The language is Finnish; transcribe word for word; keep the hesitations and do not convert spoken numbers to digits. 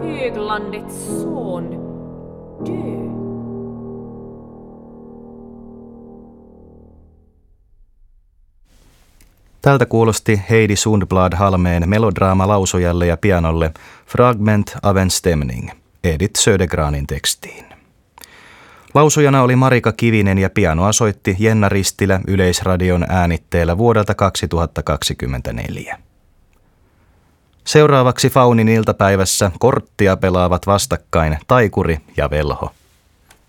höglandets son dö? Tältä kuulosti Heidi Sundblad Halmeen melodraama lausujalle ja pianolle Fragment av en stämning, Edith Södergranin tekstiin. Lausujana oli Marika Kivinen ja pianoa soitti Jenna Ristilä Yleisradion äänitteellä vuodelta kaksituhattakaksikymmentäneljä. Seuraavaksi Faunin iltapäivässä korttia pelaavat vastakkain taikuri ja velho.